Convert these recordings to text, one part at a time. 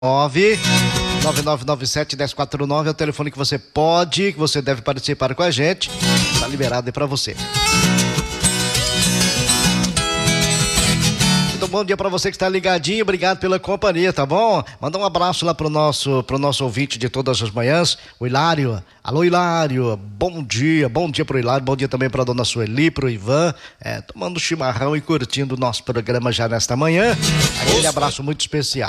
9997-1049 é o telefone que você deve participar com a gente. Tá liberado aí pra você. Muito bom dia pra você que está ligadinho, obrigado pela companhia, tá bom? Manda um abraço lá pro nosso ouvinte de todas as manhãs, o Hilário. Alô, Hilário, bom dia pro Hilário, bom dia também pra dona Sueli, pro Ivan, tomando chimarrão e curtindo o nosso programa já nesta manhã. Aquele abraço muito especial.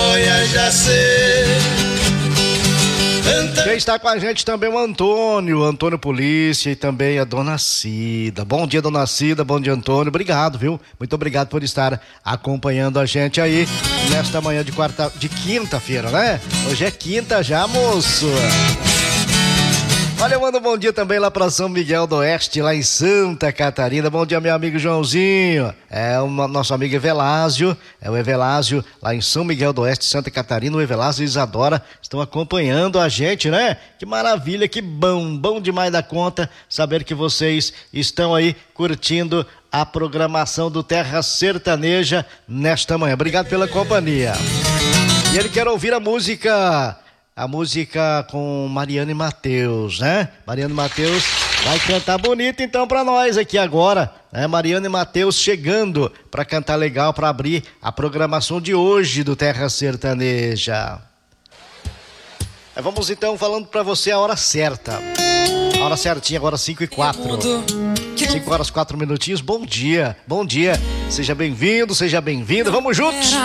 Quem está com a gente também é o Antônio Polícia e também a dona Cida. Bom dia, dona Cida, bom dia, Antônio, obrigado, viu? Muito obrigado por estar acompanhando a gente aí nesta manhã de quinta-feira, né? Hoje é quinta já, moço. Olha, eu mando um bom dia também lá para São Miguel do Oeste, lá em Santa Catarina. Bom dia, meu amigo Joãozinho. O nosso amigo Evelásio. O Evelásio, lá em São Miguel do Oeste, Santa Catarina. O Evelásio e Isadora estão acompanhando a gente, né? Que maravilha, que bom demais da conta saber que vocês estão aí curtindo a programação do Terra Sertaneja nesta manhã. Obrigado pela companhia. E ele quer ouvir a música com Mariana e Matheus, né? Mariana e Matheus vai cantar bonito então pra nós aqui agora, né? Mariana e Matheus chegando pra cantar legal, pra abrir a programação de hoje do Terra Sertaneja. Vamos então falando pra você a hora certa. A hora certinha agora 5h04. 5 horas 4 minutinhos. Bom dia. Seja bem-vindo, seja bem-vinda. Vamos juntos.